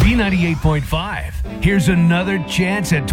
B98.5. Here's another chance at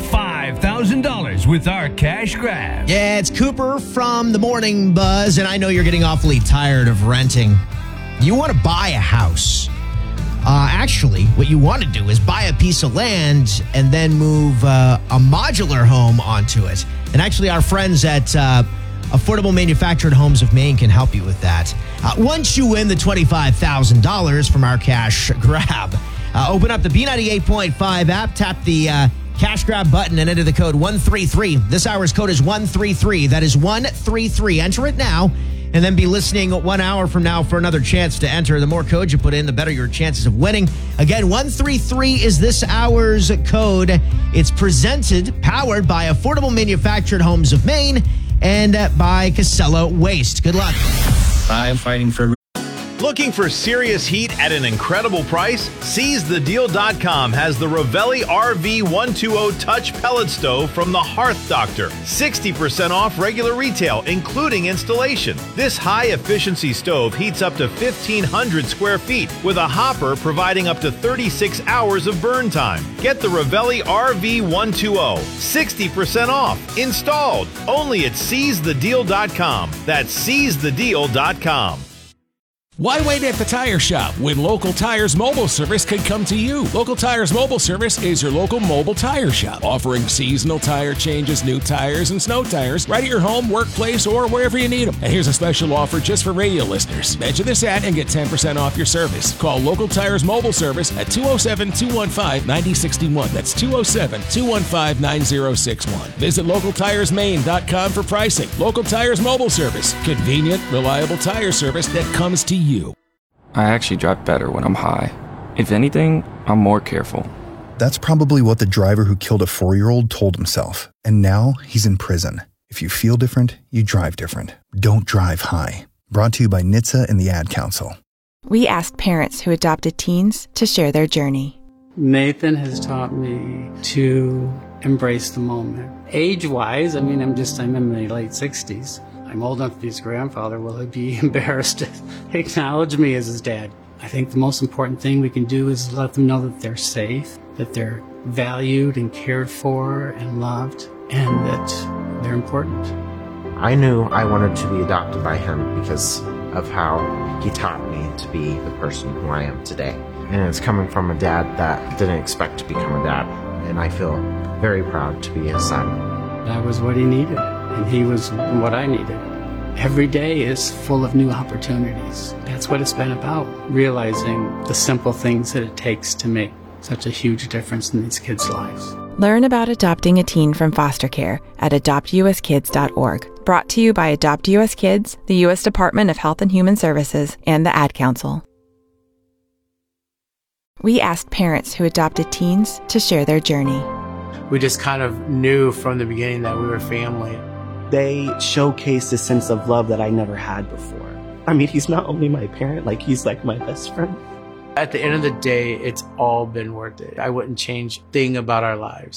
$25,000 with our cash grab. Yeah, it's Cooper from the Morning Buzz, and I know you're getting awfully tired of renting. You want to buy a house. Actually, what you want to do is buy a piece of land and then move a modular home onto it. And actually, our friends at Affordable Manufactured Homes of Maine can help you with that. Once you win the $25,000 from our cash grab, open up the B98.5 app, tap the cash grab button, and enter the code 133. This hour's code is 133. That is 133. Enter it now, and then be listening 1 hour from now for another chance to enter. The more codes you put in, the better your chances of winning. Again, 133 is this hour's code. It's powered by Affordable Manufactured Homes of Maine and by Casella Waste. Good luck. I'm fighting for... Looking for serious heat at an incredible price? SeizeTheDeal.com has the Ravelli RV120 Touch Pellet Stove from the Hearth Doctor. 60% off regular retail, including installation. This high-efficiency stove heats up to 1,500 square feet with a hopper providing up to 36 hours of burn time. Get the Ravelli RV120. 60% off. Installed. Only at SeizeTheDeal.com. That's SeizeTheDeal.com. Why wait at the tire shop when Local Tires Mobile Service can come to you? Local Tires Mobile Service is your local mobile tire shop, offering seasonal tire changes, new tires, and snow tires right at your home, workplace, or wherever you need them. And here's a special offer just for radio listeners. Mention this ad and get 10% off your service. Call Local Tires Mobile Service at 207-215-9061. That's 207-215-9061. Visit LocalTiresMaine.com for pricing. Local Tires Mobile Service. Convenient, reliable tire service that comes to you. I actually drive better when I'm high. If anything, I'm more careful. That's probably what the driver who killed a 4-year-old told himself. And now he's in prison. If you feel different, you drive different. Don't drive high. Brought to you by NHTSA and the Ad Council. We asked parents who adopted teens to share their journey. Nathan has taught me to embrace the moment. Age-wise, I'm in my late 60s. I'm old enough to be his grandfather. Will he be embarrassed to acknowledge me as his dad? I think the most important thing we can do is let them know that they're safe, that they're valued and cared for and loved, and that they're important. I knew I wanted to be adopted by him because of how he taught me to be the person who I am today. And it's coming from a dad that didn't expect to become a dad, and I feel very proud to be his son. That was what he needed. And he was what I needed. Every day is full of new opportunities. That's what it's been about, realizing the simple things that it takes to make such a huge difference in these kids' lives. Learn about adopting a teen from foster care at adoptuskids.org. Brought to you by Adopt U.S. Kids, the U.S. Department of Health and Human Services, and the Ad Council. We asked parents who adopted teens to share their journey. We just kind of knew from the beginning that we were family. They showcased a sense of love that I never had before. He's not only my parent, he's like my best friend. At the end of the day, it's all been worth it. I wouldn't change a thing about our lives.